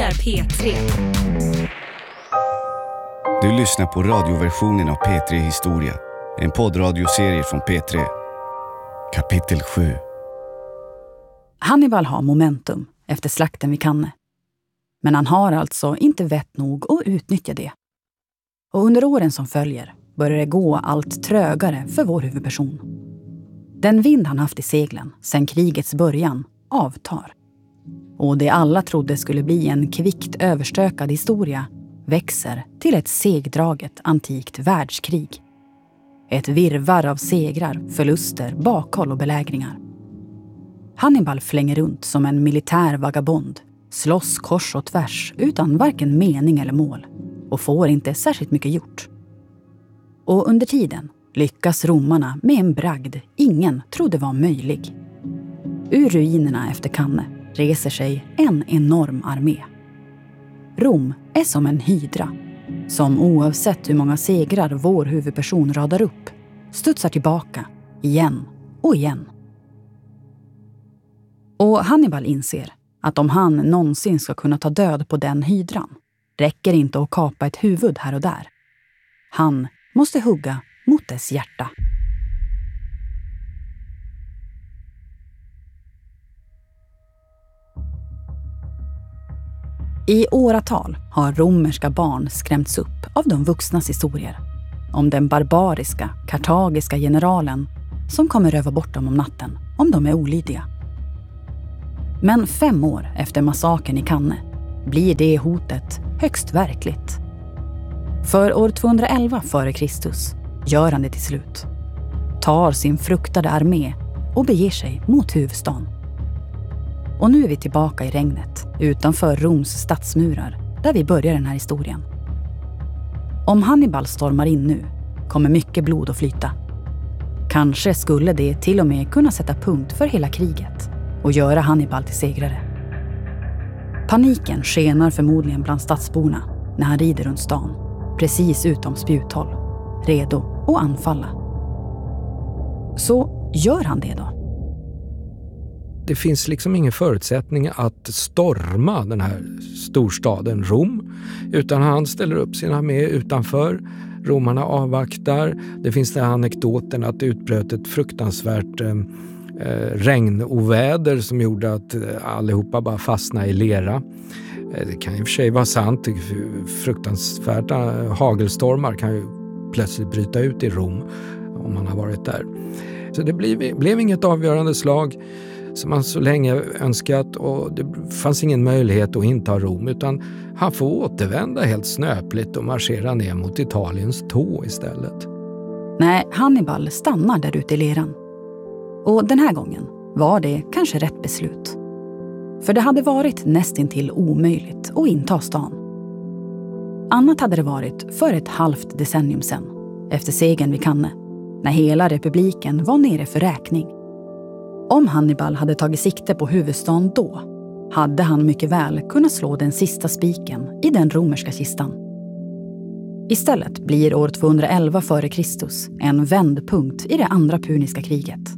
gillar P3. Du lyssnar på radioversionen av P3 Historia. En poddradioserie från P3. Kapitel 7. Hannibal har momentum efter slakten vid Cannae. Men han har alltså inte vett nog att utnyttja det. Och under åren som följer börjar det gå allt trögare för vår huvudperson. Den vind han haft i seglen sedan krigets början avtar. Och det alla trodde skulle bli en kvickt överstökad historia växer till ett segdraget antikt världskrig. Ett virrvarr av segrar, förluster, bakhåll och belägringar. Hannibal flänger runt som en militär vagabond, slåss kors och tvärs utan varken mening eller mål och får inte särskilt mycket gjort. Och under tiden lyckas romarna med en bragd ingen trodde var möjlig. Ur ruinerna efter Cannae reser sig en enorm armé. Rom är som en hydra som oavsett hur många segrar vår huvudperson radar upp studsar tillbaka igen och igen. Och Hannibal inser att om han någonsin ska kunna ta död på den hydran räcker inte att kapa ett huvud här och där. Han måste hugga mot dess hjärta. I åratal har romerska barn skrämts upp av de vuxnas historier om den barbariska, kartagiska generalen som kommer röva bort dem om natten om de är olydiga. Men 5 år efter massakern i Cannae blir det hotet högst verkligt. För år 211 f.Kr. gör han det till slut. Tar sin fruktade armé och beger sig mot huvudstaden. Och nu är vi tillbaka i regnet utanför Roms stadsmurar där vi börjar den här historien. Om Hannibal stormar in nu kommer mycket blod att flyta. Kanske skulle det till och med kunna sätta punkt för hela kriget och göra Hannibal till segrare. Paniken skenar förmodligen bland stadsborna när han rider runt stan, precis utom spjuthåll, redo att anfalla. Så gör han det då? Det finns liksom ingen förutsättning att storma den här storstaden Rom, utan han ställer upp sin armé utanför. Romarna avvaktar. Det finns den anekdoten att det utbröt ett fruktansvärt regnoväder som gjorde att allihopa bara fastnade i lera. Det kan i och för sig vara sant. Fruktansvärda hagelstormar kan ju plötsligt bryta ut i Rom om man har varit där. Så det blev inget avgörande slag som man så länge önskat, och det fanns ingen möjlighet att inta Rom, utan han får återvända helt snöpligt och marschera ner mot Italiens tå istället. Nej, Hannibal stannar där ute i leran. Och den här gången var det kanske rätt beslut. För det hade varit nästintill omöjligt att inta stan. Annat hade det varit för ett halvt decennium sedan, efter segern vid Cannae, när hela republiken var nere för räkning. Om Hannibal hade tagit sikte på huvudstaden då, hade han mycket väl kunnat slå den sista spiken i den romerska kistan. Istället blir år 211 f.Kr. en vändpunkt i det andra puniska kriget.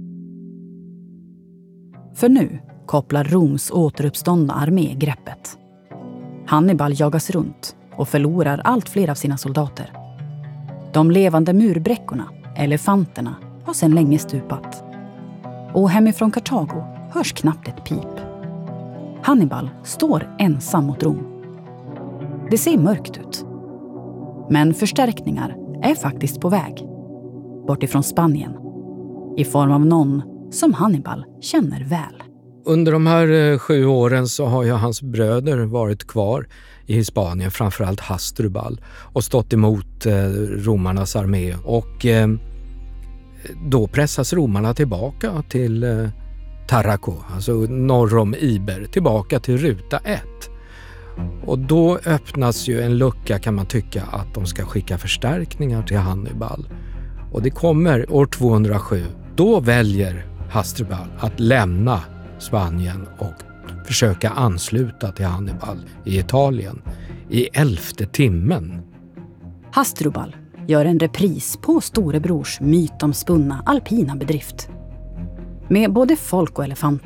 För nu kopplar Roms återuppståndna armé greppet. Hannibal jagas runt och förlorar allt fler av sina soldater. De levande murbräckorna, elefanterna, har sedan länge stupat. Och hemifrån Kartago hörs knappt ett pip. Hannibal står ensam mot Rom. Det ser mörkt ut. Men förstärkningar är faktiskt på väg. Bort ifrån Spanien. I form av någon som Hannibal känner väl. Under de här 7 åren så har ju hans bröder varit kvar i Hispanien, framförallt Hasdrubal, och stått emot romarnas armé. Och då pressas romarna tillbaka till Tarraco, alltså norr om Iber, tillbaka till ruta 1. Och då öppnas ju en lucka, kan man tycka, att de ska skicka förstärkningar till Hannibal. Och det kommer år 207. Då väljer Hasdrubal att lämna Spanien och försöka ansluta till Hannibal i Italien i 11:e timmen. Hasdrubal gör en repris på storebrors mytomspunna alpina bedrift. Med både folk och elefanter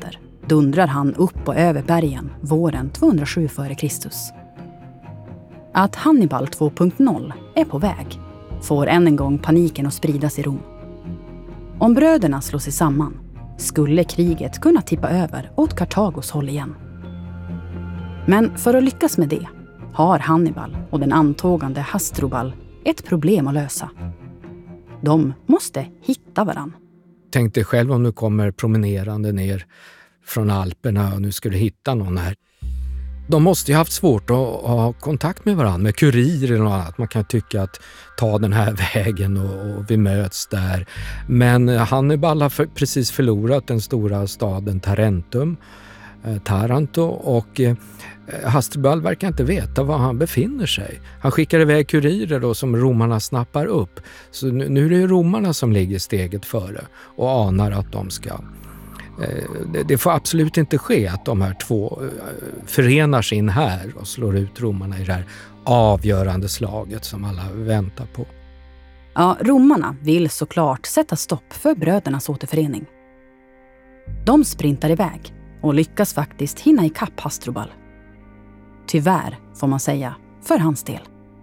dundrar han upp och över bergen våren 207 f.Kr. Att Hannibal 2.0 är på väg får än en gång paniken att spridas i Rom. Om bröderna slår sig samman skulle kriget kunna tippa över åt Kartagos håll igen. Men för att lyckas med det har Hannibal och den antågande Hasdrubal ett problem att lösa. De måste hitta varann. Tänk dig själv om du kommer promenerande ner från Alperna och nu ska du hitta någon här. De måste ju haft svårt att ha kontakt med varandra, med kurirer och annat. Man kan tycka att ta den här vägen och vi möts där. Men Hannibal har precis förlorat den stora staden Taranto och Hasdrubal verkar inte veta var han befinner sig. Han skickar iväg kurirer då som romarna snappar upp. Så nu är det romarna som ligger steget före och anar att de ska... Det får absolut inte ske att de här två förenar sig in här och slår ut romarna i det här avgörande slaget som alla väntar på. Ja, romarna vill såklart sätta stopp för brödernas återförening. De sprintar iväg och lyckas faktiskt hinna ikapp Hasdrubal. Tyvärr, får man säga, för hans del.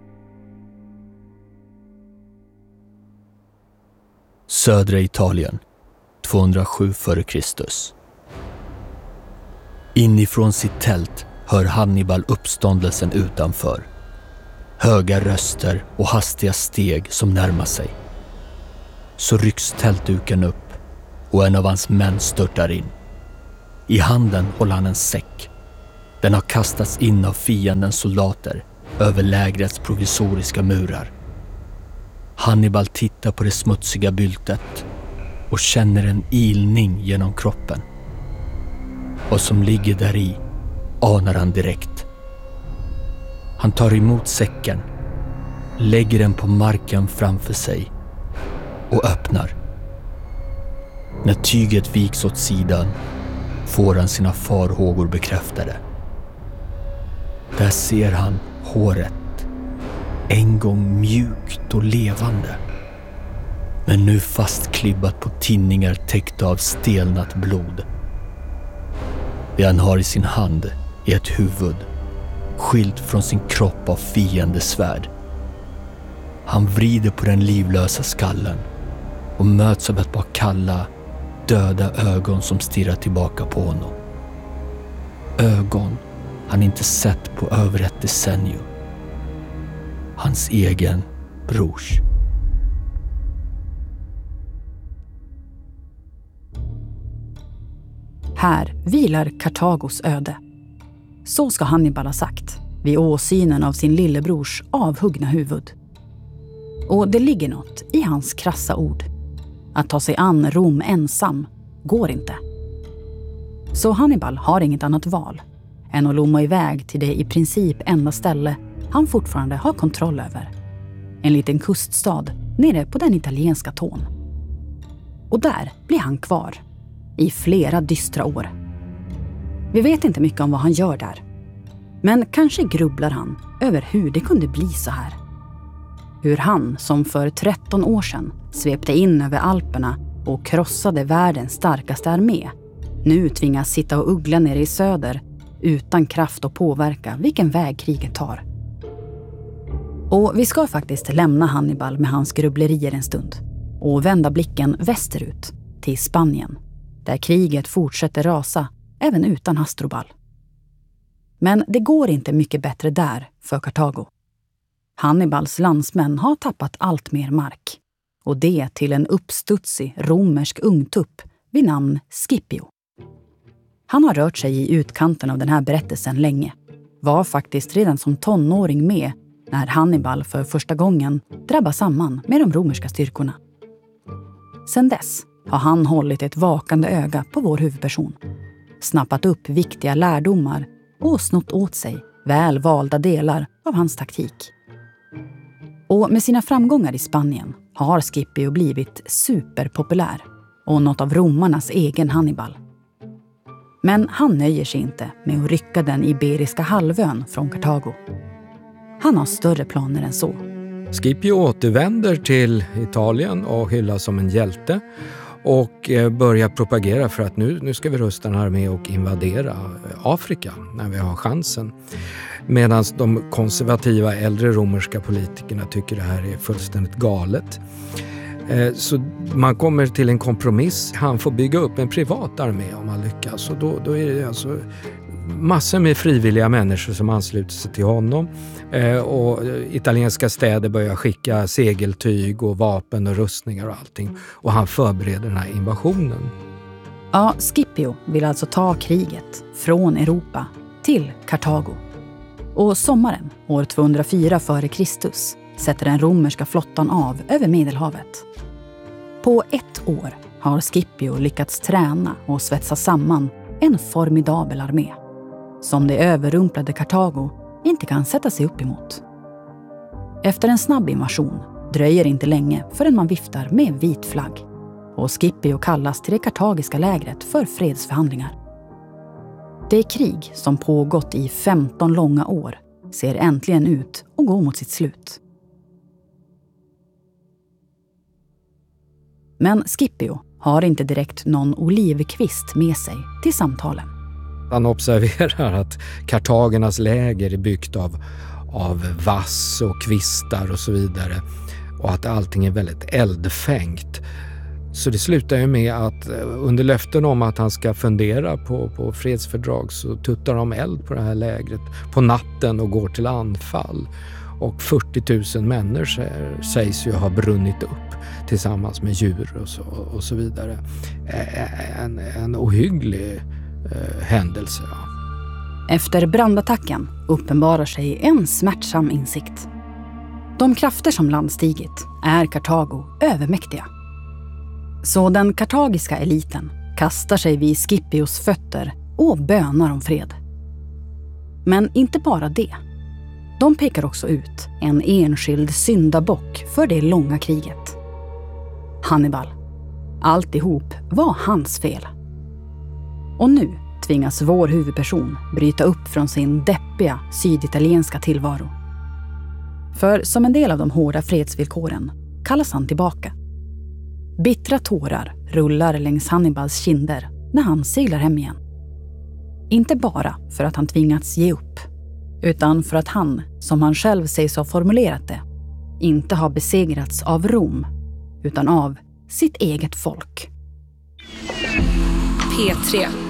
Södra Italien, 207 f.Kr. Inifrån sitt tält hör Hannibal uppståndelsen utanför. Höga röster och hastiga steg som närmar sig. Så rycks tältduken upp och en av hans män störtar in. I handen håller han en säck. Den har kastats in av fiendens soldater över lägrets provisoriska murar. Hannibal tittar på det smutsiga byltet och känner en ilning genom kroppen. Vad som ligger där i anar han direkt. Han tar emot säcken, lägger den på marken framför sig och öppnar. När tyget viks åt sidan får han sina farhågor bekräftade. Där ser han håret, en gång mjukt och levande, men nu fastklibbat på tinningar täckta av stelnat blod. Det han har i sin hand är ett huvud, skilt från sin kropp av fiendesvärd. Han vrider på den livlösa skallen och möts av ett par kalla, döda ögon som stirrar tillbaka på honom. Ögon han inte sett på över ett decennium. Hans egen brors. Här vilar Kartagos öde. Så ska Hannibal ha sagt vid åsynen av sin lillebrors avhuggna huvud. Och det ligger något i hans krassa ord. Att ta sig an Rom ensam går inte. Så Hannibal har inget annat val än att lomma iväg till det i princip enda ställe han fortfarande har kontroll över. En liten kuststad nere på den italienska tån. Och där blir han kvar i flera dystra år. Vi vet inte mycket om vad han gör där. Men kanske grubblar han över hur det kunde bli så här. Hur han, som för 13 år sedan svepte in över Alperna och krossade världens starkaste armé, nu tvingas sitta och uggla nere i söder utan kraft att påverka vilken väg kriget tar. Och vi ska faktiskt lämna Hannibal med hans grubblerier en stund och vända blicken västerut till Spanien, där kriget fortsätter rasa även utan Hasdrubal. Men det går inte mycket bättre där för Kartago. Hannibals landsmän har tappat allt mer mark, och det till en uppstudsig romersk ungtupp vid namn Scipio. Han har rört sig i utkanten av den här berättelsen länge, var faktiskt redan som tonåring med när Hannibal för första gången drabbar samman med de romerska styrkorna. Sedan dess har han hållit ett vakande öga på vår huvudperson, snappat upp viktiga lärdomar och snott åt sig väl valda delar av hans taktik. Och med sina framgångar i Spanien har Scipio blivit superpopulär och något av romarnas egen Hannibal. Men han nöjer sig inte med att rycka den iberiska halvön från Kartago. Han har större planer än så. Scipio återvänder till Italien och hyllas som en hjälte. och börjar propagera för att nu ska vi rusta en armé och invadera Afrika när vi har chansen. Medan de konservativa äldre romerska politikerna tycker det här är fullständigt galet. Så man kommer till en kompromiss. Han får bygga upp en privat armé om han lyckas. Och då är det alltså massor med frivilliga människor som ansluter sig till honom. Och italienska städer börjar skicka segeltyg och vapen och rustningar och allting. Och han förbereder den här invasionen. Ja, Scipio vill alltså ta kriget från Europa till Kartago. Och sommaren, år 204 f.Kr. sätter den romerska flottan av över Medelhavet. På 1 år har Scipio lyckats träna och svetsa samman en formidabel armé som det överrumplade Kartago inte kan sätta sig upp emot. Efter en snabb invasion dröjer inte länge förrän man viftar med vit flagg och Scipio kallas till det kartagiska lägret för fredsförhandlingar. Det krig som pågått i 15 långa år ser äntligen ut att gå mot sitt slut. Men Scipio har inte direkt någon olivkvist med sig till samtalen. Han observerar att kartagernas läger är byggt av vass och kvistar och så vidare. Och att allting är väldigt eldfängt. Så det slutar ju med att under löften om att han ska fundera på fredsfördrag så tuttar de eld på det här lägret på natten och går till anfall. Och 40 000 människor sägs ju ha brunnit upp tillsammans med djur och så vidare. En ohygglig händelse. Efter brandattacken uppenbarar sig en smärtsam insikt. De krafter som landstigit är Kartago övermäktiga. Så den kartagiska eliten kastar sig vid Scipios fötter och bönar om fred. Men inte bara det. De pekar också ut en enskild syndabock för det långa kriget. Hannibal. Alltihop var hans fel. Och nu tvingas vår huvudperson bryta upp från sin deppiga syditalienska tillvaro. För som en del av de hårda fredsvillkoren kallas han tillbaka. Bittra tårar rullar längs Hannibals kinder när han seglar hem igen. Inte bara för att han tvingats ge upp, utan för att han, som han själv sägs ha formulerat det, inte har besegrats av Rom, utan av sitt eget folk. P3